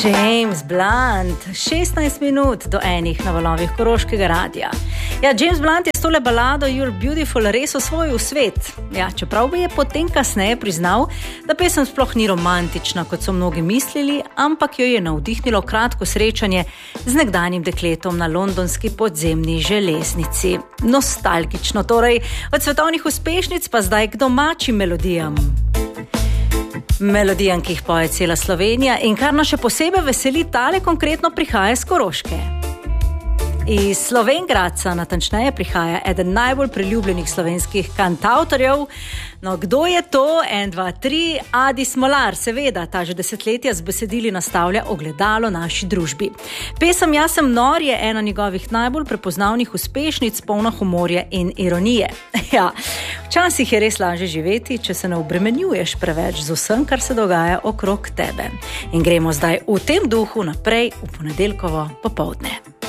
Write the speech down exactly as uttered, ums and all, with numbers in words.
James Blunt, šestnajst minut do enih na valovih Koroškega radija. Ja, James Blunt je s tole balado You're Beautiful res osvojil svet. Ja, čeprav bi je potem kasneje priznal, da pesem sploh ni romantična, kot so mnogi mislili, ampak jo je navdihnilo kratko srečanje z nekdanjim dekletom na londonski podzemni železnici. Nostalgično torej, od svetovnih uspešnic pa zdaj k domačim melodijam. Melodijam, ki jih poje cela Slovenija in kar nas še posebej veseli, tale konkretno prihaja z Koroške. Iz Slovenj Gradca natančneje prihaja eden najbolj priljubljenih slovenskih kantavtorjev. No, kdo je to? En, dva, tri, Adi Smolar, seveda, ta že desetletja z besedili nastavlja ogledalo naši družbi. Pesem Jaz sem nor je ena njegovih najbolj prepoznavnih uspešnic, polna humorja in ironije. Ja, včasih je res lažje živeti, če se ne obremenjuješ preveč z vsem, kar se dogaja okrog tebe. In gremo zdaj v tem duhu naprej v ponedeljkovo popoldne.